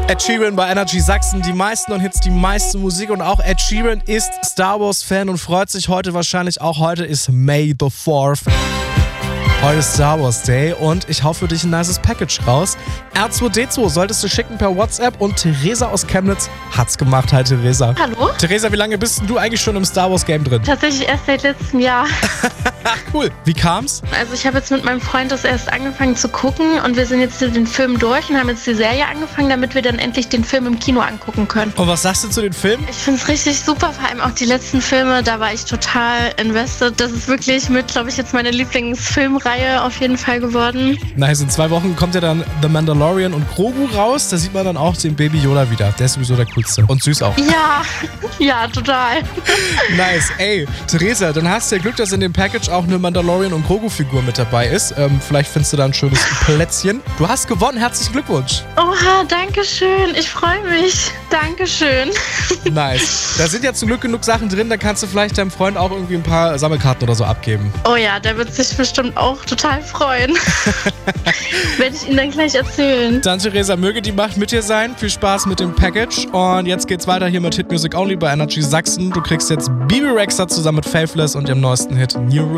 Ed Sheeran bei Energy Sachsen, die meisten und Hits, die meiste Musik und auch Ed Sheeran ist Star Wars Fan und freut sich heute wahrscheinlich auch. Heute ist May the 4th. Heute ist Star Wars Day und ich hau für dich ein nices Package raus. R2D2 solltest du schicken per WhatsApp und Theresa aus Chemnitz hat's gemacht. Hi Theresa. Hallo? Theresa, wie lange bist denn du eigentlich schon im Star Wars Game drin? Tatsächlich erst seit letztem Jahr. Cool. Wie kam's? Also ich habe jetzt mit meinem Freund das erst angefangen zu gucken und wir sind jetzt den Film durch und haben jetzt die Serie angefangen, damit wir dann endlich den Film im Kino angucken können. Und was sagst du zu den Filmen? Ich finde es richtig super, vor allem auch die letzten Filme, da war ich total invested. Das ist wirklich mit, glaube ich, jetzt meine Lieblingsfilmreihe auf jeden Fall geworden. Nice, in 2 Wochen kommt ja dann The Mandalorian und Grogu raus. Da sieht man dann auch den Baby Yoda wieder. Der ist sowieso der coolste. Und süß auch. Ja, total. Nice. Ey, Theresa, dann hast du ja Glück, dass in dem Package auch eine Mandalorian und Grogu-Figur mit dabei ist. Vielleicht findest du da ein schönes Plätzchen. Du hast gewonnen. Herzlichen Glückwunsch. Oha, danke schön. Ich freue mich. Dankeschön. Nice. Da sind ja zum Glück genug Sachen drin. Da kannst du vielleicht deinem Freund auch irgendwie ein paar Sammelkarten oder so abgeben. Oh ja, der wird sich bestimmt auch total freuen. Werde ich Ihnen dann gleich erzählen. Dann, Theresa, möge die Macht mit dir sein. Viel Spaß mit dem Package. Und jetzt geht's weiter hier mit Hit Music Only bei Energy Sachsen. Du kriegst jetzt Bibi Rexha zusammen mit Faithless und dem neuesten Hit New